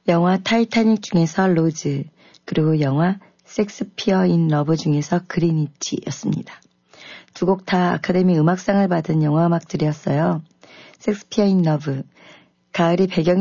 영화 타이타닉 중에서 로즈, 그리고 영화 섹스피어 인 러브 중에서 그린위치였습니다. 두 곡 다 아카데미 음악상을 받은 영화 음악들이었어요. 섹스피어 인 러브, 가을이 배경이